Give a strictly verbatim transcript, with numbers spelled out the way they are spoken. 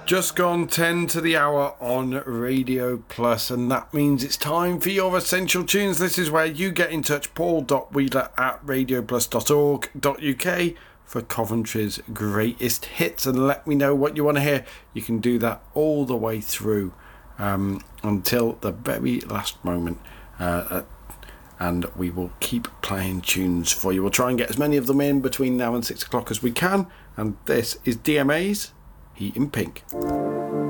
Just gone ten to the hour on Radio Plus, and that means it's time for your Essential Tunes. This is where you get in touch, paul dot wheeler at radio plus dot org dot U K, for Coventry's greatest hits, and let me know what you want to hear. You can do that all the way through um, until the very last moment, uh, and we will keep playing tunes for you. We'll try and get as many of them in between now and six o'clock as we can, and this is D M A's Heat in Pink.